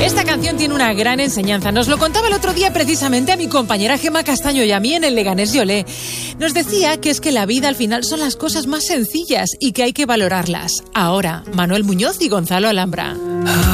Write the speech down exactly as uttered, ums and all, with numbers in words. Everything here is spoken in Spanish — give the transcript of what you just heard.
Esta canción tiene una gran enseñanza. Nos lo contaba el otro día precisamente a mi compañera Gemma Castaño y a mí en el Leganés Yolé. Nos decía que es que la vida al final son las cosas más sencillas y que hay que valorarlas. Ahora, Manuel Muñoz y Gonzalo Alhambra.